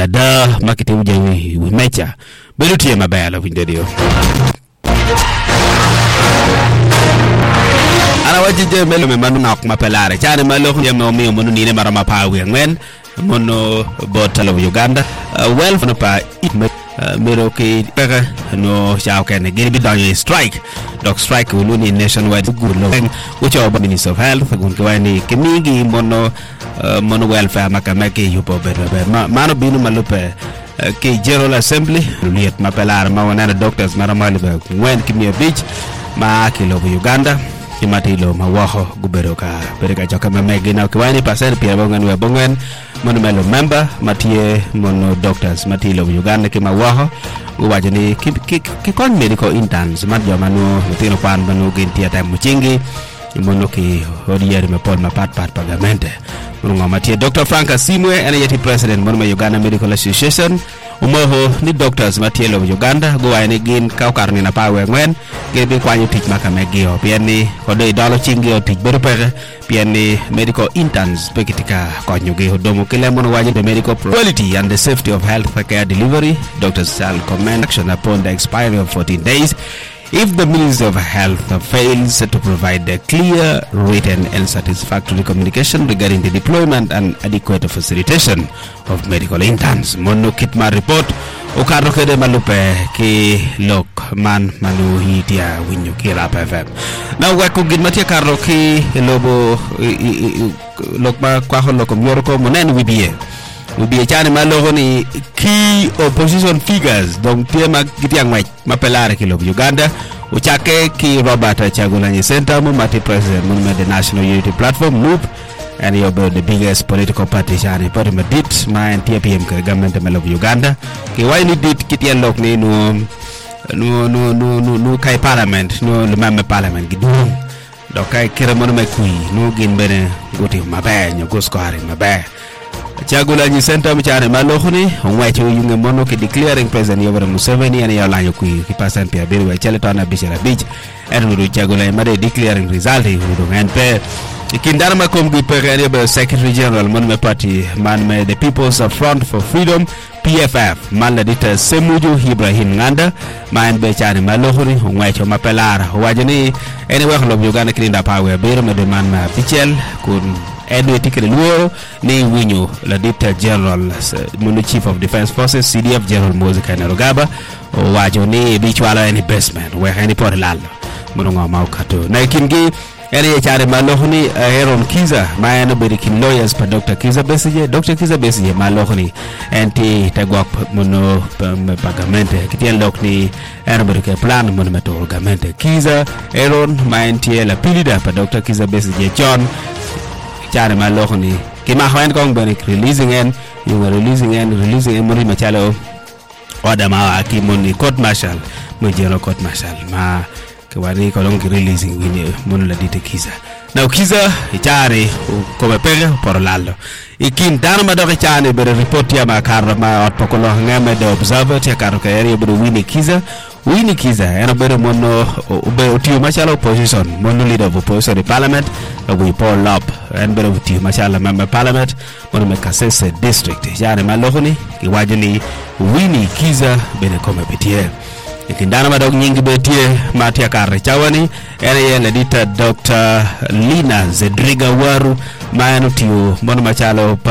da makiti ujawi mecha belutie mabelo windedio ana wajije melo me manu nak mapelare chane malo yemo mi monu ni ne marama pawe ngwen mono botalo Uganda well for pa mero ke pega no chao ken gini bi daño strike dog strike uluni nationwide gurlo which are Minister of Health gun kwani kemigi mono welfare makamake yupo bebe mano binu malupe ke General Assembly liet mapelar ma wana doctors maramali ba ngwen kimia beach ma kilo Uganda kimatilo mawaho guberoka bereka joka memegi na kwani pasel pia bongen mono melo member matie mono doctors matilo Uganda kimawaho uwajani ki kon medical interns madjo manu mutino pan manu gintia ta muchingi mono ki hodiyari me pol pat pagamente mono matie Dr. Frank Asimwe ene yeti president mono Uganda Medical Association umoho ni doctors matielo Uganda go ayne gin kawkarni na pawe ngwen gebe kwanyu tich makamegi o pieni kodoi dalo chingi o tich berupere pieni medical interns pekitika konyugi hodomo kile mono waji the medical quality and the safety of health care delivery. Doctors shall commence action upon the expiry of 14 days if the Ministry of Health fails to provide a clear, written and satisfactory communication regarding the deployment and adequate facilitation of medical interns. Mono kitma report ukaro kede malupe ki lok man manu hitia winyo ki rap FM. Na wako gidmatia karo ki lobo lok ma kwa holoko myoroko monen wibie chane malo ni key opposition figures donc tema gitiang mapelare kilo Uganda uchake ki Robert Chagulanyi Center mati president of the National Unity Platform MUP and yobo the biggest political party chane party madit ma NTPM ke government of Uganda ki waini dit kitian lok ni no kai parliament no le meme parliament gidung donc kai kiramono mekui no gin bene goti mabe nyogos ko hari mabe Chagulanyi Center mchane malohuni onwache uyunge mono ki declaring President Yoweri Museveni and yalanyo ki pasan pia biru wa chale tona bishara beach and Chagulanyi made declaring result hudu npe ikindana makom gi pere be Secretary General Monme Party man me the People's Front for Freedom PFF man ladita Semuju Ibrahim Nganda man be chane malohuni onwache mapelara wajani anyway lo Uganda kilinda pawe biru me de man ma bichel kun Edwin Tikere Luo ni winyo la Dictator General Munu Chief of Defense Forces CDF General Moses Kainerugaba wajo ni bichwala any basement where any port lalo mununga maukato na ikingi ene chare malohuni Aaron Kiza maana berikin lawyers pa Dr. Kiza Besije malohuni enti tagwak muno pagamente kitien lokni ene berike plan muno meto gamente Kiza Aaron maenti la pilida pa Dr. Kiza Besije John chare malohni kima hwen kong bani releasing en muri machalo order ma akimoni court martial mo general court martial ma kwani kolong releasing wini mun la dite Kiza na Kiza chare ko pege por lalo ikin dana ma do chane be report ya ma karra ma otpokolo ngame de observer ya karo ka area be Winnie Kiza ena bere mono ube utiu machala opposition mono leader of opposition parliament we Paul up and bere utiu machala member parliament mono Mekasese district jane malohoni kiwajini Winnie Kiza bene kome betie ikindana madog nyingi betie matia kare chawani ena yele dita Dr. Lina Zedriga Waru maenu tiu mono machala